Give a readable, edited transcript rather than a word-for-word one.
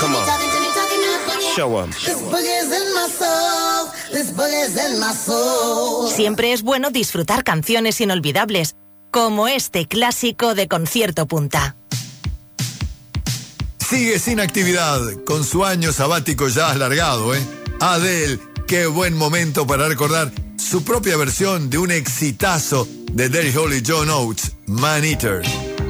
Come on. Show 'em. Siempre es bueno disfrutar canciones inolvidables, como este clásico de Concierto Punta. Sigue sin actividad, con su año sabático ya alargado, Adele, qué buen momento para recordar su propia versión de un exitazo de Daryl Hall y John Oates, Man Eater.